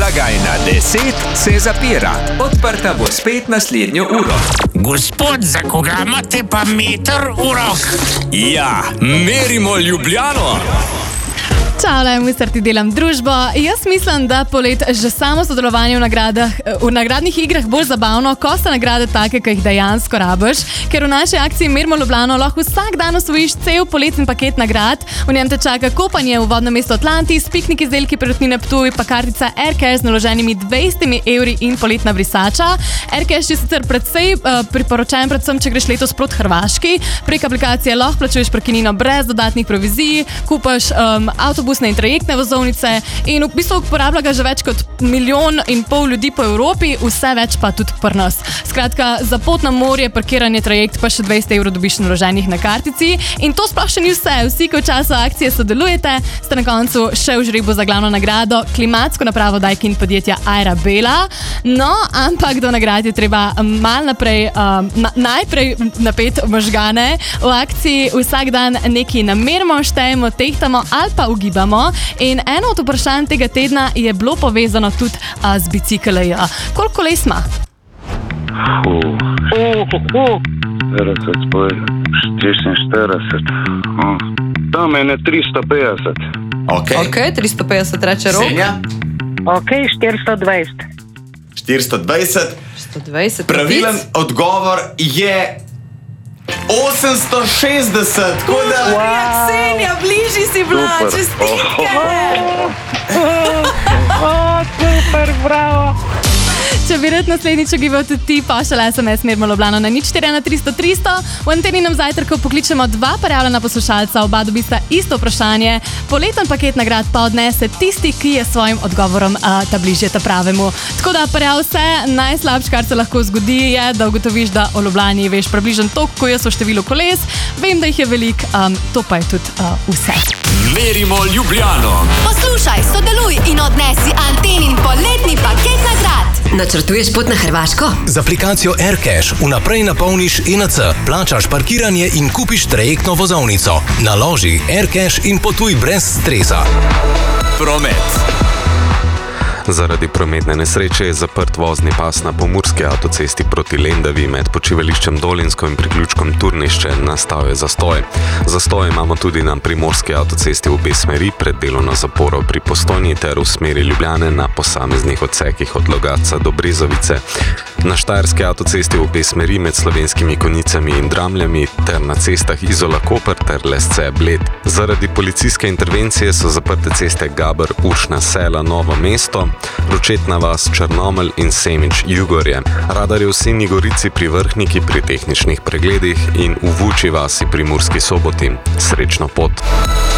Blagajna 10 se zapira. Odprta bo spet naslednjo uro. Gospod, za koga imate pa meter v rok? Ja, merimo Ljubljano. Čau, mojster, ti delam družbo. Jaz mislim, da polet že samo sodelovanje v nagradnih igrah bolj zabavno, ko so nagrade take, ki jih dejansko rabiš, ker v naši akciji Merimo Ljubljano lahko vsak dan osvojiš cel poletni paket nagrad. V njem te čaka kopanje v vodno mesto Atlantis, piknik izdelki Perutnine Ptuj, pa kartica Aircash z naloženimi 200 evri in poletna brisača. Aircash je sicer predvsej priporočen, predvsem, če greš letos proti Hrvaški. Prek aplikacije lahko plačuješ parkirnino brez dodatnih provizij, kupaš avtobusne in trajektne vozovnice in v bistvu uporablja ga že več kot 1,5 milijona ljudi po Evropi, vse več pa tudi pri nas. Skratka, za pot na morje, parkiranje, trajekt pa še 200 evrov dobiš naloženih na kartici. In to sploh še ni vse. Vsi, ki v času akcije sodelujete, ste na koncu še v žrebu za glavno nagrado, klimatsko napravo Daikin podjetja Airabela. No, ampak do nagrad je treba najprej napet možgane. V akciji vsak dan nekaj namerimo, štejemo, tehtamo ali pa ugibamo. In eno od vprašanj tega tedna je bilo povezano tudi z bicikli. Koliko koles ima? 46. Tam je ne 350. Ok, 350 reče rok. Senja? Ok, 420. 420. Pravilen odgovor je 860. Ksenija, bližji si bila, čestitke. Super, bravo. Če bi rad naslednjič ogibal tudi ti, pošalj SMS Merimo Ljubljano na 041300. V Anteninem zajtrku pokličemo 2 prijavljena poslušalca, oba dobista isto vprašanje. Poleten paket nagrad pa odnese tisti, ki je svojim odgovorom ta bližje ta pravemu. Tako da prijav se, najslabše, kar se lahko zgodi, je, da ugotoviš, da o Ljubljani veš približno toliko, ko jaz v številu koles. Vem, da jih je veliko, to pa je tudi vse. Merimo Ljubljano. Poslušaj, sodeluj in odnesi Antenin poletni paket nagrad. Načrtuješ pot na Hrvaško? Z aplikacijo Aircash vnaprej napolniš ENC, plačaš parkiranje in kupiš trajektno vozovnico. Naloži Aircash in potuj brez stresa. Promet. Zaradi prometne nesreče je zaprt vozni pas na pomurski avtocesti proti Lendavi med počivališčem Dolinsko in priključkom Turnišče. Nastal je zastoj. Zastoj imamo tudi na primorski avtocesti v obe smeri pred delovno zaporo pri Postojni ter v smeri Ljubljane na posameznih odsekih od Logatca do Brezovice. Na štajerski avtocesti v obe smeri med Slovenskimi Konjicami in Dramljami ter na cestah Izola-Koper ter Lesce-Bled. Zaradi policijske intervencije so zaprte ceste Gaber, Uršna Sela, Novo mesto, Ročetna vas, Črnomelj in Semič-Jugorje. Radar je v Sinji Gorici pri Vrhniki pri tehničnih pregledih in v Vuči vasi pri Murski Soboti. Srečno pot!